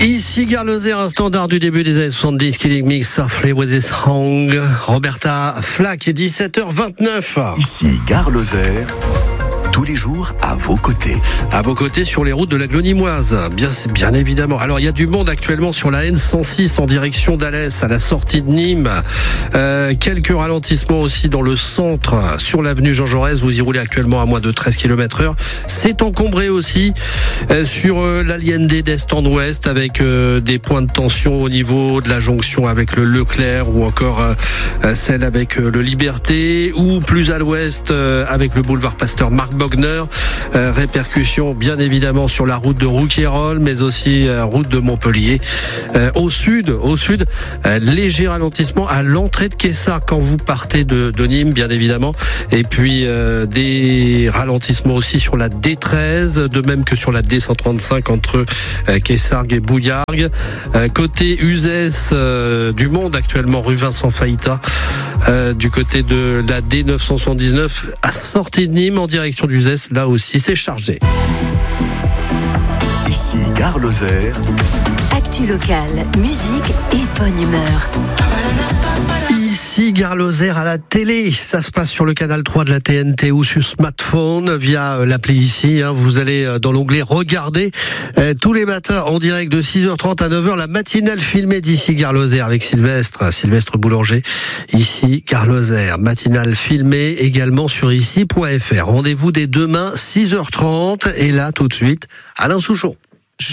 Ici Gare Lozère, un standard du début des années 70, Killing Me Softly with His Song. Roberta Flack, 17h29. Ici Gare Lozère. Tous les jours, à vos côtés. À vos côtés sur les routes de la Glonimoise, bien évidemment. Alors, il y a du monde actuellement sur la N106 en direction d'Alès, à la sortie de Nîmes. Quelques ralentissements aussi dans le centre, sur l'avenue Jean Jaurès. Vous y roulez actuellement à moins de 13 km/h. C'est encombré aussi sur l'Allende d'est en ouest, avec des points de tension au niveau de la jonction avec le Leclerc, ou encore celle avec le Liberté, ou plus à l'ouest avec le boulevard Pasteur Marc Bogner. Répercussions bien évidemment sur la route de Rouquayrol, mais aussi route de Montpellier. Au sud, léger ralentissement à l'entrée de Quessart quand vous partez de Nîmes, bien évidemment. Et puis des ralentissements aussi sur la D13, de même que sur la D135 entre Quessargues et Bouillargues. Côté Uzès, du monde actuellement rue Vincent Faïta. Du côté de la D979 à sortie de Nîmes en direction d'Uzès, là aussi c'est chargé. Ici Gare Lozère. Actu locale, musique et bonne humeur. Ici Gare Lozère à la télé, ça se passe sur le canal 3 de la TNT ou sur smartphone via l'appli ici. Vous allez dans l'onglet Regarder tous les matins en direct de 6h30 à 9h, la matinale filmée d'Ici Gare Lozère avec Sylvestre Boulanger. Ici Gare Lozère, matinale filmée également sur ici.fr. Rendez-vous dès demain 6h30 et là tout de suite Alain Souchon.